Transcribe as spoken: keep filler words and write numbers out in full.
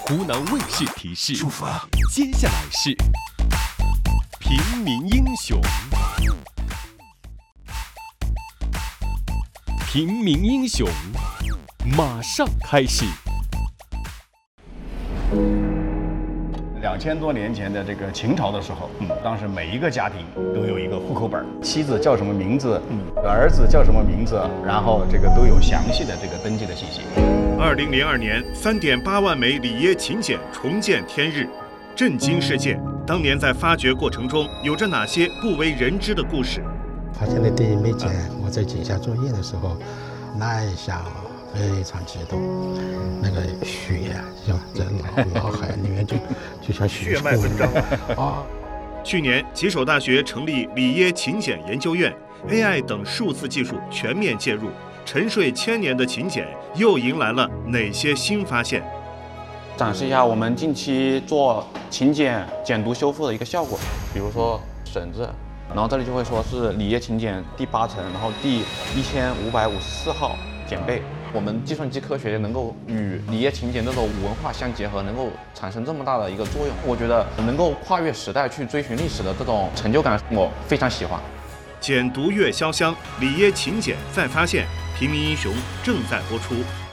湖南卫视提示：出发。接下来是平民英雄。平民英雄，马上开始。 两千多年前的这个秦朝的时候，嗯，当时每一个家庭都有一个户口本，妻子叫什么名字，嗯，儿子叫什么名字，然后这个都有详细的这个登记的信息。 二零零二年，三点八万枚里耶秦简重见天日，震惊世界。当年在发掘过程中，有着哪些不为人知的故事？ 发现了第一枚简，我在井下作业的时候，那一下非常激动，那个血呀，像在脑脑海里面就就像血脉奔张啊！ 去年，吉首大学成立里耶秦简研究院 ，A I 等数字技术全面介入，沉睡千年的秦简又迎来了哪些新发现？ 展示一下我们近期做秦简简读修复的一个效果，比如说绳子。然后这里就会说是里耶秦简第八层，然后第一千五百五十四号简背。我们计算机科学能够与里耶秦简这种文化相结合，能够产生这么大的一个作用，我觉得能够跨越时代去追寻历史的这种成就感，我非常喜欢。 简读月潇湘，里耶秦简再发现，平民英雄正在播出。